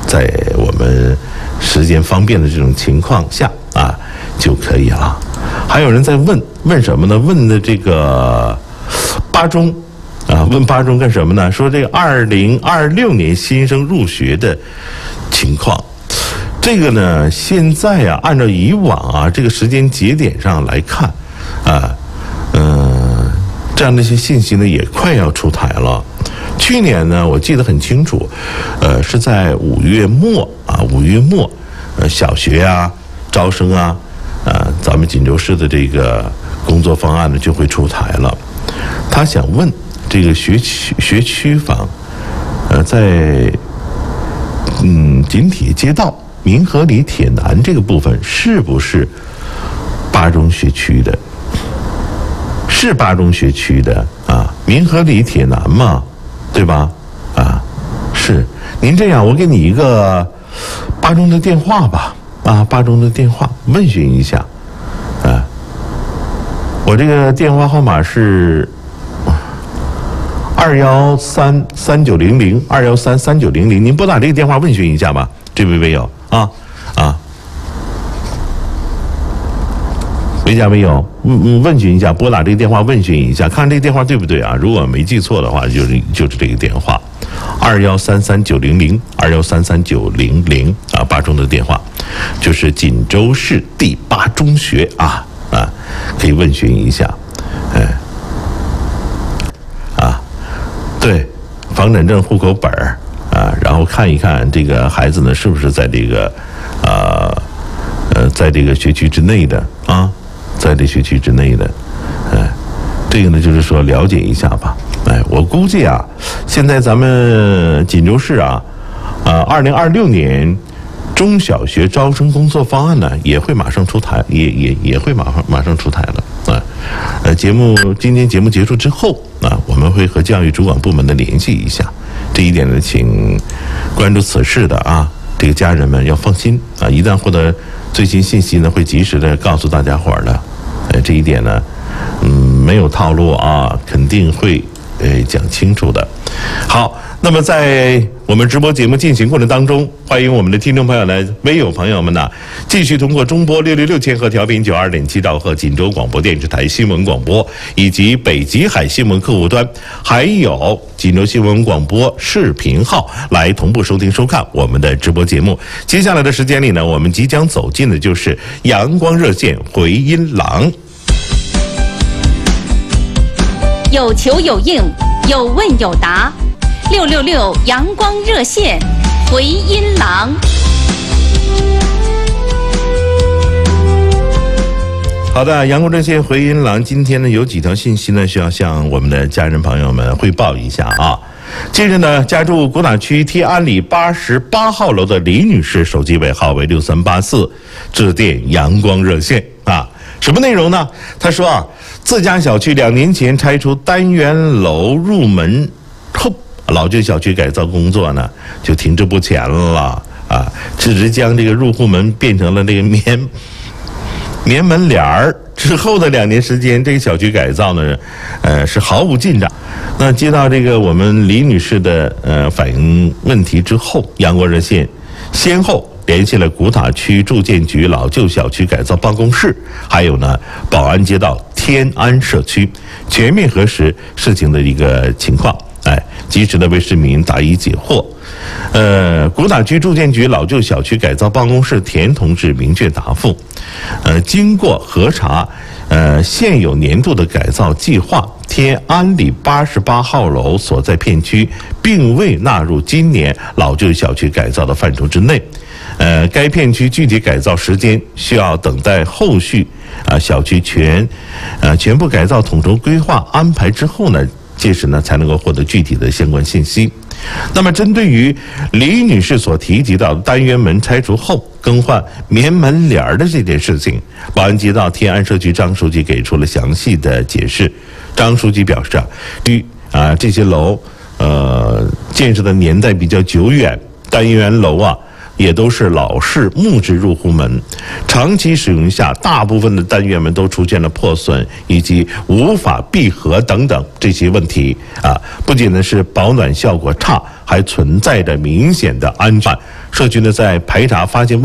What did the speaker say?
在我们时间方便的这种情况下啊就可以了。还有人在问什么呢？问的这个八中啊，问八中干什么呢？说这个2026年新生入学的情况。这个呢，现在啊，按照以往啊这个时间节点上来看，这样的一些信息呢也快要出台了。去年呢，我记得很清楚，是在5月末啊，5月末，小学啊招生啊，咱们锦州市的这个工作方案呢就会出台了。他想问这个学区房，在锦铁街道民和里铁南这个部分是不是八中学区的？是八中学区的啊，民和里铁南嘛，对吧？啊，是。您这样，我给你一个八中的电话吧，啊，八中的电话问询一下，啊，我这个电话号码是2133900，2133900，您拨打这个电话问询一下吧，这位微友啊。回家没有？问询一下，拨打这个电话问询一下，看这个电话对不对啊？如果没记错的话，就是这个电话，2133900，2133900啊，八中的电话，就是锦州市第8中学啊，可以问询一下，对，房产证、户口本啊，然后看一看这个孩子呢是不是在这个在这个学区之内的啊。在这学区之内的，这个呢就是说了解一下吧。我估计啊，现在咱们锦州市啊，2026年中小学招生工作方案呢也会马上出台，也会马上出台了啊。今天节目结束之后啊，我们会和教育主管部门的联系一下，这一点呢，请关注此事的啊，这个家人们要放心啊，一旦获得最新信息呢，会及时的告诉大家伙儿的。这一点呢，没有套路啊，肯定会讲清楚的。好，那么在我们直播节目进行过程当中，欢迎我们的听众朋友呢、微友朋友们呢，继续通过中波666千赫调频92.7兆赫锦州广播电视台新闻广播，以及北极海新闻客户端，还有锦州新闻广播视频号来同步收听收看我们的直播节目。接下来的时间里呢，我们即将走进的就是阳光热线回音廊。 有求有应，有问有答，666阳光热线回音廊。 好的，阳光热线回音廊，今天呢有几条信息呢需要向我们的家人朋友们汇报一下啊。近日呢，家住古塔区天安里88号楼的李女士，手机尾号为6384，致电阳光热线啊。什么内容呢？她说啊，自家小区2年前拆除单元楼入门后，老旧小区改造工作呢就停滞不前了啊，只是将这个入户门变成了这个棉门帘儿。之后的2年时间，这个小区改造呢，是毫无进展。那接到这个我们李女士的反映问题之后，阳光热线先后联系了古塔区住建局老旧小区改造办公室，还有呢宝安街道天安社区，全面核实事情的一个情况，及时的为市民答疑解惑。古塔区住建局老旧小区改造办公室田同志明确答复，经过核查，现有年度的改造计划，天安里88号楼所在片区并未纳入今年老旧小区改造的范畴之内。该片区具体改造时间需要等待后续小区全部改造统筹规划安排之后呢，届时呢才能够获得具体的相关信息。那么针对于李女士所提及到单元门拆除后更换棉门帘的这件事情，宝安街道天安社区张书记给出了详细的解释。张书记表示这些楼建设的年代比较久远，单元楼也都是老式木质入户门，长期使用下，大部分的单元门都出现了破损以及无法闭合等等这些问题啊，不仅呢是保暖效果差，还存在着明显的安全。社区呢在排查发现